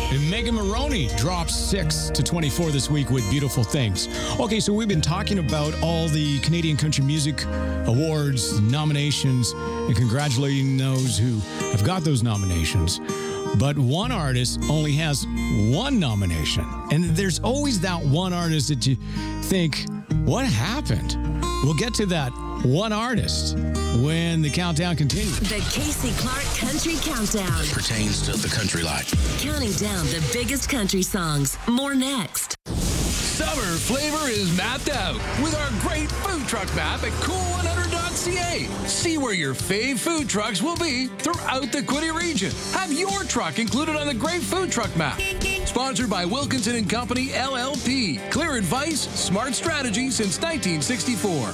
And Megan Maroney drops 6 to 24 this week with Beautiful Things. Okay, so we've been talking about all the Canadian Country Music Awards, nominations, and congratulating those who have got those nominations. But one artist only has one nomination. And there's always that one artist that you think, what happened? We'll get to that one artist when the countdown continues. The Casey Clark Country Countdown. Pertains to the country life. Counting down the biggest country songs. More next. Summer flavor is mapped out with our great food truck map at cool100.ca. See where your fave food trucks will be throughout the Quinte region. Have your truck included on the great food truck map. Sponsored by Wilkinson & Company, LLP. Clear advice, smart strategy since 1964.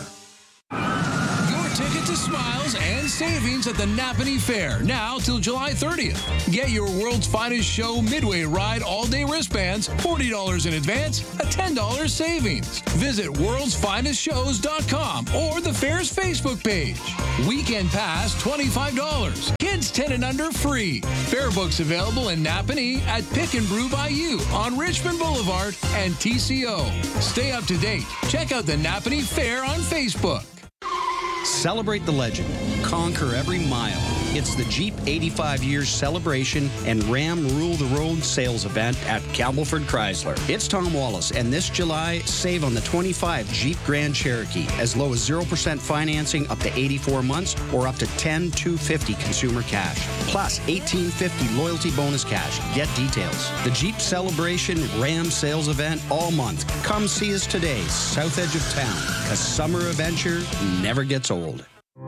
Your ticket to smiles and savings at the Napanee Fair, now till July 30th. Get your world's finest show Midway Ride all-day wristbands, $40 in advance, a $10 savings. Visit worldsfinestshows.com or the fair's Facebook page. Weekend pass, $25. Kids 10 and under free. Fair books available in Napanee at Pick and Brew by You on Richmond Boulevard and TCO. Stay up to date. Check out the Napanee Fair on Facebook. Celebrate the legend. Conquer every mile. It's the Jeep 85 Years Celebration and Ram Rule the Road sales event at Campbellford Chrysler. It's Tom Wallace, and this July, save on the 25 Jeep Grand Cherokee, as low as 0% financing up to 84 months or up to $10,250 consumer cash. Plus, $1,850 loyalty bonus cash. Get details. The Jeep Celebration Ram sales event all month. Come see us today, south edge of town, because summer adventure never gets old.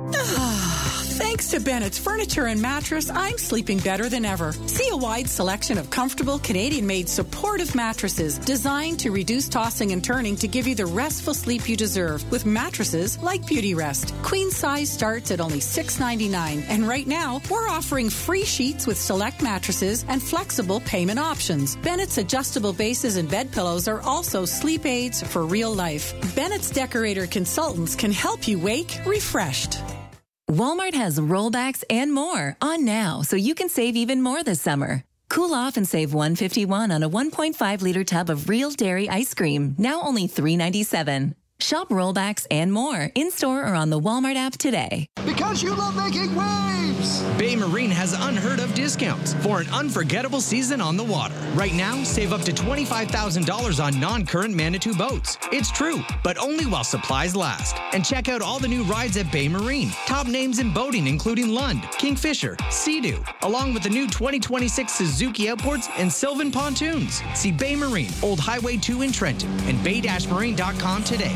Thanks to Bennett's Furniture and Mattress, I'm sleeping better than ever. See a wide selection of comfortable Canadian-made supportive mattresses designed to reduce tossing and turning to give you the restful sleep you deserve with mattresses like Beauty Rest. Queen size starts at only $6.99, and right now we're offering free sheets with select mattresses and flexible payment options. Bennett's adjustable bases and bed pillows are also sleep aids for real life. Bennett's Decorator Consultants can help you wake refreshed. Walmart has rollbacks and more on now, so you can save even more this summer. Cool off and save $151 on a 1.5-liter tub of real dairy ice cream, now only $3.97. Shop rollbacks and more in-store or on the Walmart app today. Because you love making waves! Bay Marine has unheard of discounts for an unforgettable season on the water. Right now, save up to $25,000 on non-current Manitou boats. It's true, but only while supplies last. And check out all the new rides at Bay Marine. Top names in boating including Lund, Kingfisher, Sea-Doo, along with the new 2026 Suzuki Outboards and Sylvan Pontoons. See Bay Marine, Old Highway 2 in Trenton, and bay-marine.com today.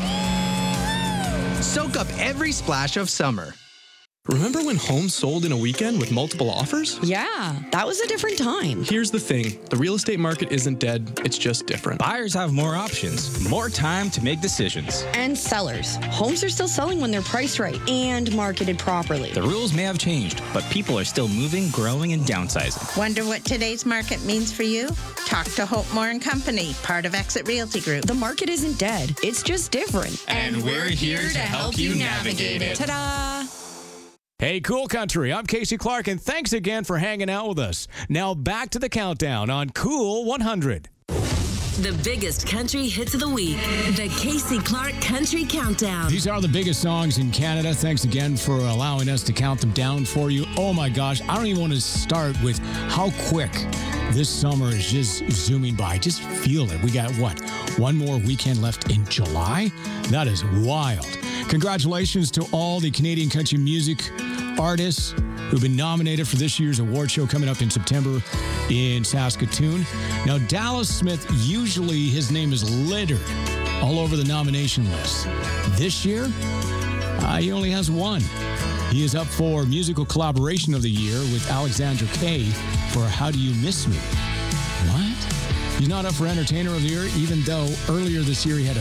Soak up every splash of summer. Remember when homes sold in a weekend with multiple offers? Yeah, that was a different time. Here's the thing. The real estate market isn't dead. It's just different. Buyers have more options, more time to make decisions. And sellers. Homes are still selling when they're priced right and marketed properly. The rules may have changed, but people are still moving, growing, and downsizing. Wonder what today's market means for you? Talk to Hope Moore & Company, part of Exit Realty Group. The market isn't dead. It's just different. And we're here to help you navigate it. Ta-da! Hey, Cool Country, I'm Casey Clark, and thanks again for hanging out with us. Now back to the countdown on Cool 100. The biggest country hits of the week. The Casey Clark Country Countdown. These are the biggest songs in Canada. Thanks again for allowing us to count them down for you. Oh my gosh, I don't even want to start with how quick this summer is just zooming by. Just feel it. We got, what, one more weekend left in July? That is wild. Congratulations to all the Canadian country music artists who've been nominated for this year's award show coming up in September in Saskatoon. Now, Dallas Smith, usually his name is littered all over the nomination list. This year, he only has one. He is up for Musical Collaboration of the Year with Alexandra Kay for How Do You Miss Me? What? He's not up for Entertainer of the Year, even though earlier this year he had a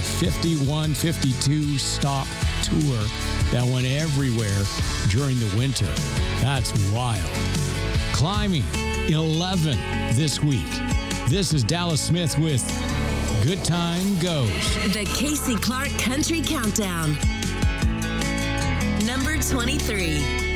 51-52 stop tour that went everywhere during the winter. That's wild. Climbing 11 this week. This is Dallas Smith with Good Time Goes. The Casey Clark Country Countdown. Number 23.